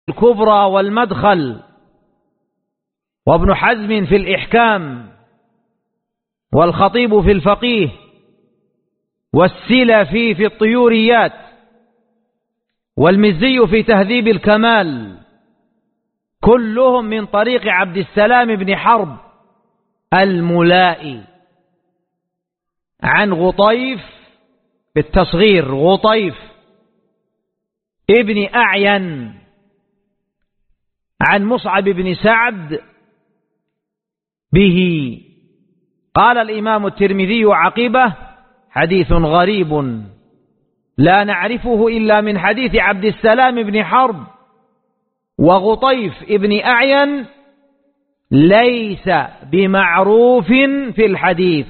الكبرى والمدخل، وابن حزم في الإحكام، والخطيب في الفقيه، والسلفي في الطيوريات، والمزي في تهذيب الكمال، كلهم من طريق عبد السلام بن حرب الملائي عن غطيف بالتصغير، غطيف ابن أعين عن مصعب بن سعد به. قال الإمام الترمذي عقبه: حديث غريب لا نعرفه إلا من حديث عبد السلام بن حرب، وغطيف ابن أعين ليس بمعروف في الحديث.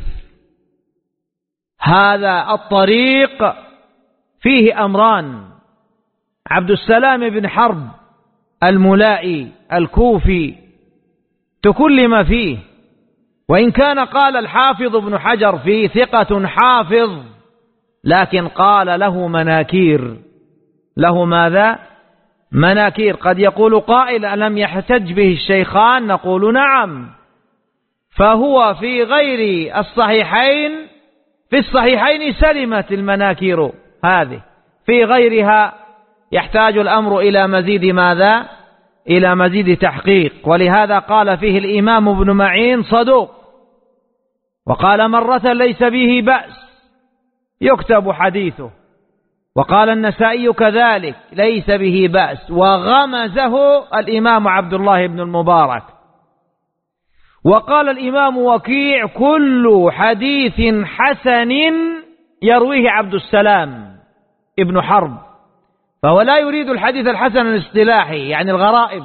هذا الطريق فيه أمران: عبد السلام بن حرب الملائي الكوفي تكلم فيه، وإن كان قال الحافظ ابن حجر فيه ثقة حافظ، لكن قال له مناكير. له ماذا؟ مناكير. قد يقول قائل: ألم يحتج به الشيخان؟ نقول نعم، فهو في غير الصحيحين، في الصحيحين سلمت المناكير هذه، في غيرها يحتاج الأمر إلى مزيد ماذا؟ إلى مزيد تحقيق. ولهذا قال فيه الإمام ابن معين: صدوق. وقال مرة: ليس به بأس يكتب حديثه. وقال النسائي كذلك: ليس به بأس. وغمزه الإمام عبد الله بن المبارك. وقال الإمام وكيع: كل حديث حسن يرويه عبد السلام ابن حرب. فهو لا يريد الحديث الحسن الاصطلاحي، يعني الغرائب.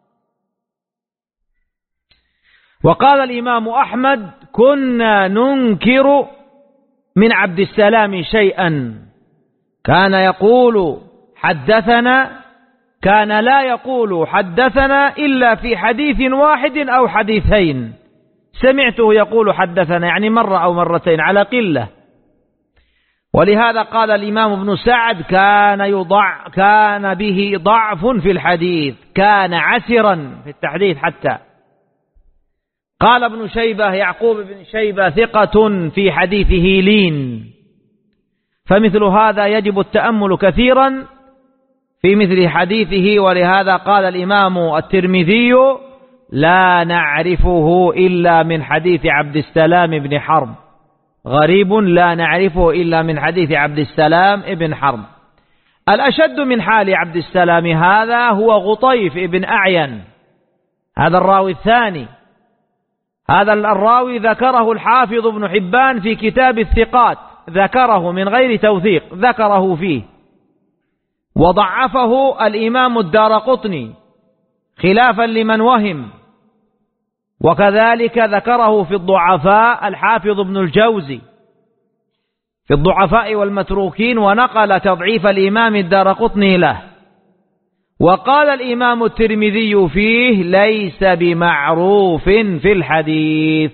وقال الإمام أحمد: كنا ننكر من عبد السلام شيئا، كان يقول حدثنا، كان لا يقول حدثنا إلا في حديث واحد أو حديثين، سمعته يقول حدثنا يعني مرة أو مرتين على قلة. ولهذا قال الإمام ابن سعد: كان به ضعف في الحديث، كان عسرا في التحديث حتى. قال ابن شيبة يعقوب بن شيبة: ثقة في حديثه لين. فمثل هذا يجب التأمل كثيرا في مثل حديثه. ولهذا قال الإمام الترمذي: لا نعرفه إلا من حديث عبد السلام بن حرب. غريب لا نعرفه إلا من حديث عبد السلام بن حرب. الأشد من حال عبد السلام هذا هو غطيف ابن أعين، هذا الراوي الثاني. هذا الراوي ذكره الحافظ ابن حبان في كتاب الثقات، ذكره من غير توثيق، ذكره فيه. وضعفه الإمام الدارقطني خلافا لمن وهم. وكذلك ذكره في الضعفاء الحافظ ابن الجوزي في الضعفاء والمتروكين، ونقل تضعيف الإمام الدارقطني له. وقال الإمام الترمذي فيه: ليس بمعروف في الحديث.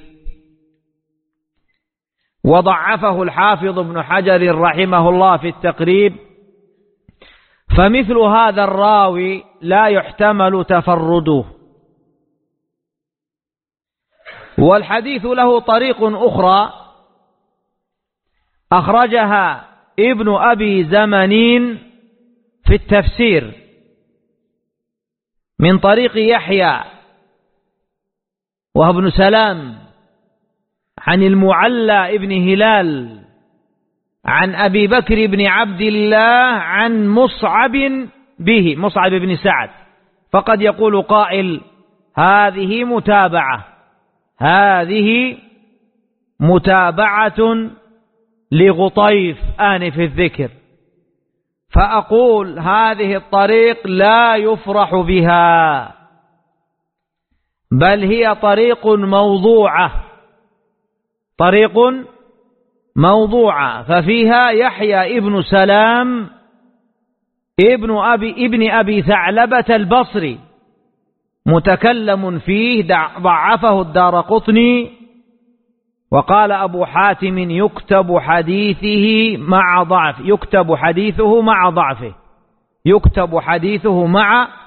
وضعفه الحافظ ابن حجر رحمه الله في التقريب. فمثل هذا الراوي لا يحتمل تفرده. والحديث له طريق أخرى أخرجها ابن أبي زمنين في التفسير من طريق يحيى وهو ابن سلام عن المعلى ابن هلال عن أبي بكر بن عبد الله عن مصعب به، مصعب بن سعد. فقد يقول قائل: هذه متابعة، هذه متابعة لغطيف آنف الذكر. فأقول: هذه الطريق لا يفرح بها، بل هي طريق موضوعة، طريق موضوعة. ففيها يحيى ابن سلام ابن أبي ثعلبة البصري متكلم فيه، ضعفه الدارقطني. وقال أبو حاتم: يكتب حديثه مع ضعف، يكتب حديثه مع ضعفه، يكتب حديثه مع